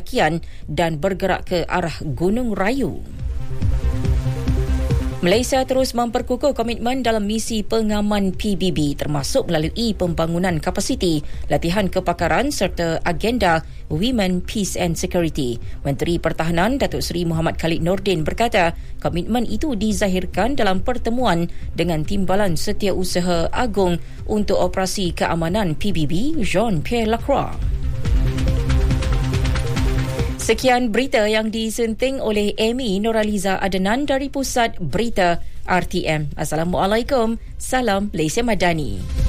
pendakian dan bergerak ke arah Gunung Rayu. Malaysia terus memperkukuh komitmen dalam misi pengaman PBB termasuk melalui pembangunan kapasiti, latihan kepakaran serta agenda Women, Peace and Security. Menteri Pertahanan Datuk Seri Muhammad Khalid Nordin berkata, komitmen itu dizahirkan dalam pertemuan dengan Timbalan Setiausaha Agung untuk Operasi Keamanan PBB Jean-Pierre Lacroix. Sekian berita yang disunting oleh Amy Noraliza Adenan dari Pusat Berita RTM. Assalamualaikum. Salam Malaysia Madani.